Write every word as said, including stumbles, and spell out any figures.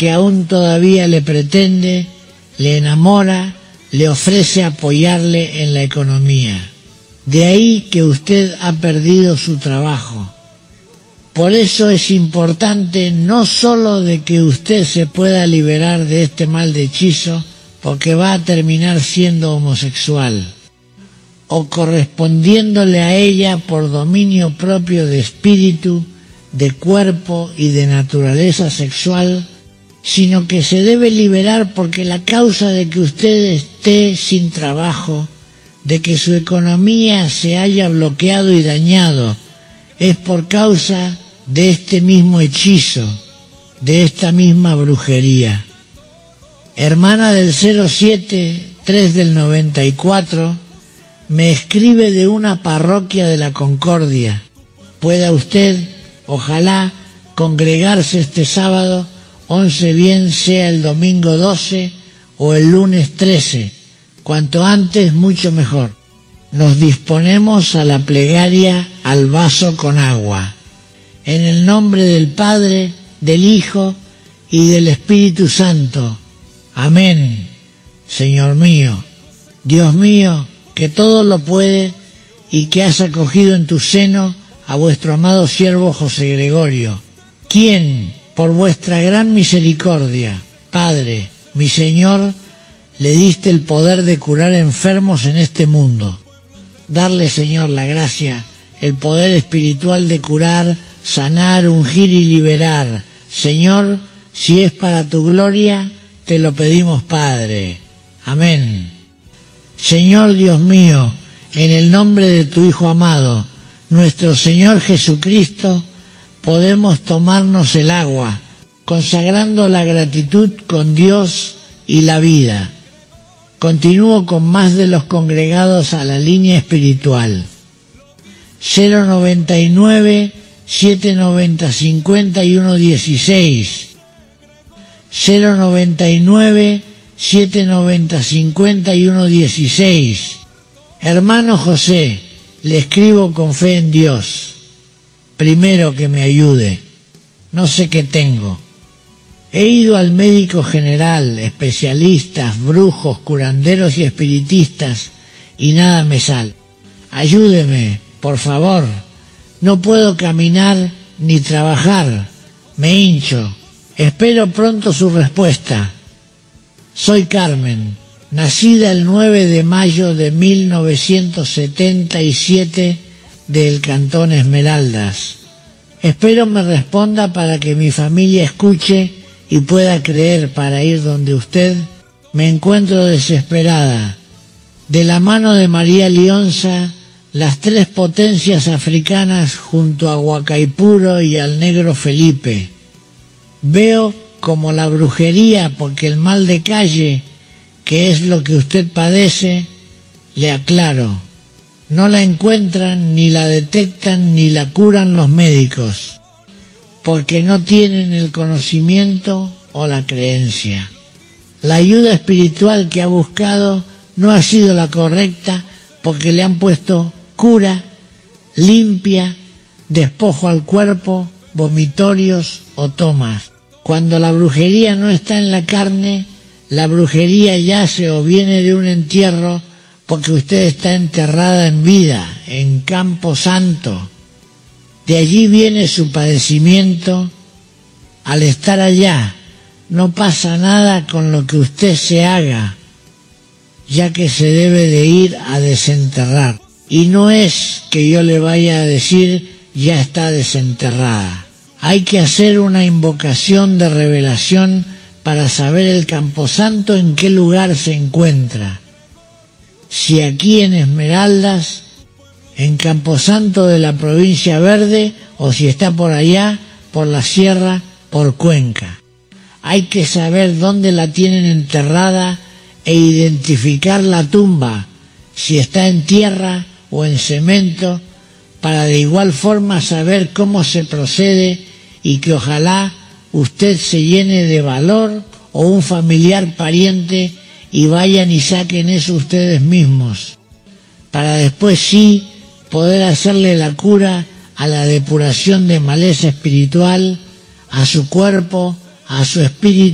que aún todavía le pretende, le enamora, le ofrece apoyarle en la economía. De ahí que usted ha perdido su trabajo. Por eso es importante no solo de que usted se pueda liberar de este mal de hechizo, porque va a terminar siendo homosexual, o correspondiéndole a ella por dominio propio de espíritu, de cuerpo y de naturaleza sexual, sino que se debe liberar porque la causa de que usted esté sin trabajo, de que su economía se haya bloqueado y dañado, es por causa de este mismo hechizo, de esta misma brujería. Hermana del cero siete tres del noventa y cuatro, me escribe de una parroquia de la Concordia. Pueda usted, ojalá, congregarse este sábado, once bien sea el domingo doce o el lunes trece, cuanto antes mucho mejor. Nos disponemos a la plegaria al vaso con agua. En el nombre del Padre, del Hijo y del Espíritu Santo. Amén. Señor mío, Dios mío, que todo lo puede y que has acogido en tu seno a vuestro amado siervo José Gregorio, quien, por vuestra gran misericordia, Padre, mi Señor, le diste el poder de curar enfermos en este mundo. Darle, Señor, la gracia, el poder espiritual de curar, sanar, ungir y liberar. Señor, si es para tu gloria, te lo pedimos, Padre. Amén. Señor Dios mío, en el nombre de tu Hijo amado, nuestro Señor Jesucristo, podemos tomarnos el agua, consagrando la gratitud con Dios y la vida. Continúo con más de los congregados a la línea espiritual. cero noventa y nueve, siete noventa, cincuenta y uno dieciséis. cero noventa y nueve, siete noventa, cincuenta y uno dieciséis. Hermano José, le escribo con fe en Dios. Primero que me ayude. No sé qué tengo. He ido al médico general, especialistas, brujos, curanderos y espiritistas, y nada me sale. Ayúdeme, por favor. No puedo caminar ni trabajar. Me hincho. Espero pronto su respuesta. Soy Carmen, nacida el nueve de mayo de mil novecientos setenta y siete del Cantón Esmeraldas. Espero me responda para que mi familia escuche y pueda creer para ir donde usted. Me encuentro desesperada. De la mano de María Lionza, las tres potencias africanas junto a Huacaipuro y al Negro Felipe. Veo como la brujería, porque el mal de calle, que es lo que usted padece, le aclaro, no la encuentran, ni la detectan, ni la curan los médicos, porque no tienen el conocimiento o la creencia. La ayuda espiritual que ha buscado no ha sido la correcta, porque le han puesto cura, limpia, despojo al cuerpo, vomitorios o tomas. Cuando la brujería no está en la carne, la brujería yace o viene de un entierro, porque usted está enterrada en vida, en Campo Santo. De allí viene su padecimiento. Al estar allá, no pasa nada con lo que usted se haga, ya que se debe de ir a desenterrar. Y no es que yo le vaya a decir, ya está desenterrada. Hay que hacer una invocación de revelación para saber el camposanto en qué lugar se encuentra. Si aquí en Esmeraldas, en Camposanto de la Provincia Verde, o si está por allá, por la sierra, por Cuenca. Hay que saber dónde la tienen enterrada e identificar la tumba, si está en tierra o en cemento, para de igual forma saber cómo se procede, y que ojalá usted se llene de valor o un familiar pariente y vayan y saquen eso ustedes mismos, para después sí poder hacerle la cura a la depuración de maleza espiritual, a su cuerpo, a su espíritu,